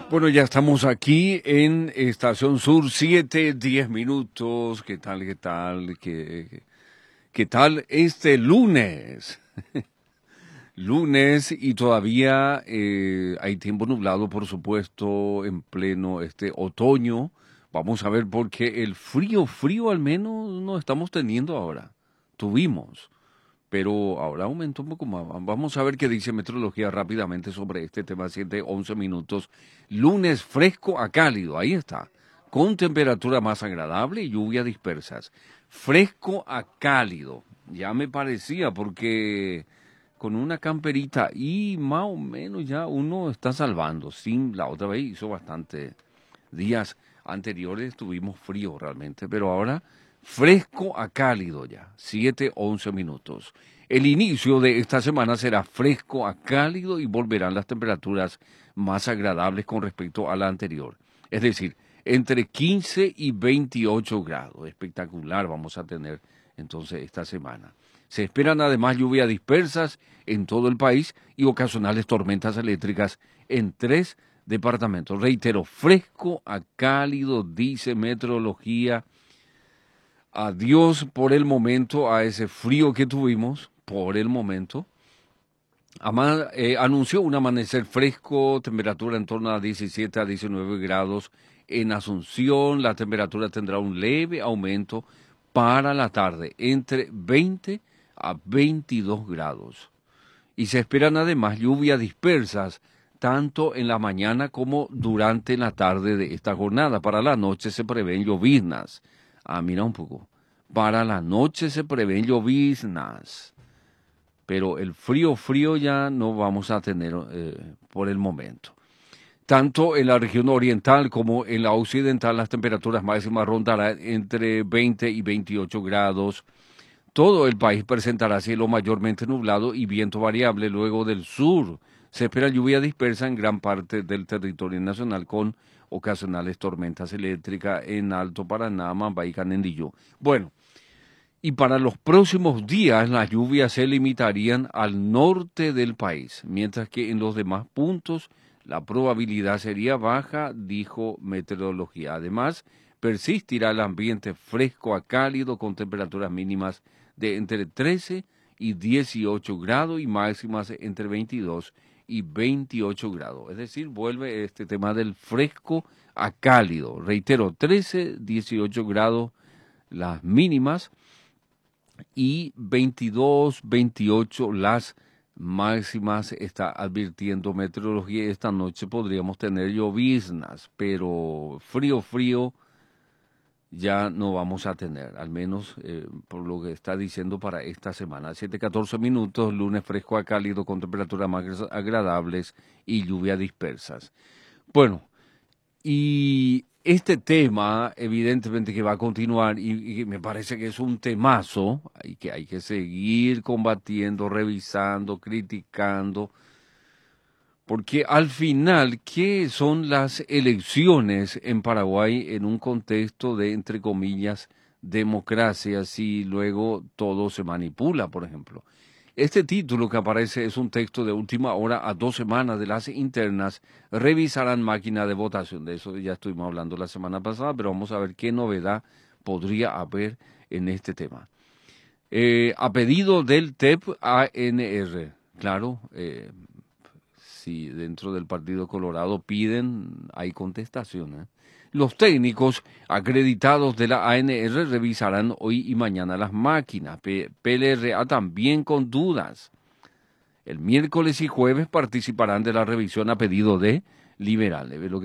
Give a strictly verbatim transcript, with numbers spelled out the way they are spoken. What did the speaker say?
Bueno, ya estamos aquí en Estación Sur, siete, diez minutos. ¿Qué tal, qué tal, qué, qué tal este lunes? Lunes y todavía eh, hay tiempo nublado, por supuesto, en pleno este otoño. Vamos a ver por qué el frío, frío al menos no estamos teniendo ahora. Tuvimos. Pero ahora aumenta un poco más. Vamos a ver qué dice Meteorología rápidamente sobre este tema, siete, once minutos. Lunes fresco a cálido, ahí está, con temperatura más agradable y lluvias dispersas. Fresco a cálido, ya me parecía, porque con una camperita y más o menos ya uno está salvando. Sin, la otra vez hizo bastante días anteriores, tuvimos frío realmente, pero ahora fresco a cálido ya, siete, once minutos. El inicio de esta semana será fresco a cálido y volverán las temperaturas más agradables con respecto a la anterior. Es decir, entre quince y veintiocho grados. Espectacular vamos a tener entonces esta semana. Se esperan además lluvias dispersas en todo el país y ocasionales tormentas eléctricas en tres departamentos. Reitero, fresco a cálido, dice Meteorología. Adiós por el momento a ese frío que tuvimos, por el momento. Ama, eh, anunció un amanecer fresco, temperatura en torno a diecisiete a diecinueve grados en Asunción. La temperatura tendrá un leve aumento para la tarde, entre veinte a veintidós grados. Y se esperan además lluvias dispersas, tanto en la mañana como durante la tarde de esta jornada. Para la noche se prevén lloviznas. Ah, mira un poco. Para la noche se prevén lloviznas. Pero el frío, frío ya no vamos a tener eh, por el momento. Tanto en la región oriental como en la occidental, las temperaturas máximas rondarán entre veinte y veintiocho grados. Todo el país presentará cielo mayormente nublado y viento variable. Luego del sur se espera lluvia dispersa en gran parte del territorio nacional con ocasionales tormentas eléctricas en Alto Paraná, Mambay y Canendillo. Bueno, y para los próximos días las lluvias se limitarían al norte del país, mientras que en los demás puntos la probabilidad sería baja, dijo Meteorología. Además, persistirá el ambiente fresco a cálido con temperaturas mínimas de entre trece y dieciocho grados y máximas entre veintidós y veintiocho grados. Es decir, vuelve este tema del fresco a cálido. Reitero, trece, dieciocho grados las mínimas y veintidós, veintiocho las máximas. Está advirtiendo Meteorología. Esta noche podríamos tener lloviznas, pero frío, frío ya no vamos a tener, al menos eh, por lo que está diciendo para esta semana. siete, catorce minutos, lunes fresco a cálido con temperaturas más agradables y lluvias dispersas. Bueno, y este tema evidentemente que va a continuar y, y me parece que es un temazo y que hay que seguir combatiendo, revisando, criticando. Porque al final, ¿qué son las elecciones en Paraguay en un contexto de, entre comillas, democracia, si luego todo se manipula, por ejemplo? Este título que aparece es un texto de última hora a dos semanas de las internas. Revisarán máquina de votación. De eso ya estuvimos hablando la semana pasada, pero vamos a ver qué novedad podría haber en este tema. Eh, a pedido del T E P A N R, claro, eh, si dentro del Partido Colorado piden, hay contestación. ¿eh? Los técnicos acreditados de la A N R revisarán hoy y mañana las máquinas. P L R A también con dudas. El miércoles y jueves participarán de la revisión a pedido de liberales.